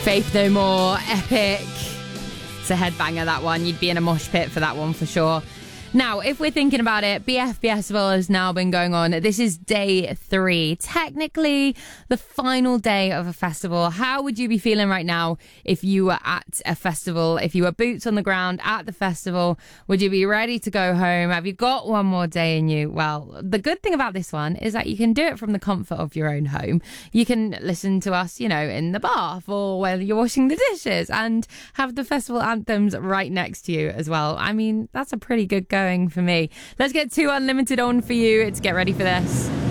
Faith No More, epic. It's a headbanger, that one. You'd be in a mosh pit for that one for sure. Now, if we're thinking about it, BF Festival has now been going on. This is day 3, technically the final day of a festival. How would you be feeling right now if you were at a festival? If you were boots on the ground at the festival, would you be ready to go home? Have you got one more day in you? Well, the good thing about this one is that you can do it from the comfort of your own home. You can listen to us, in the bath or while you're washing the dishes and have the festival anthems right next to you as well. I mean, that's a pretty good going for me. Let's get 2 Unlimited on for you. It's Get Ready for This.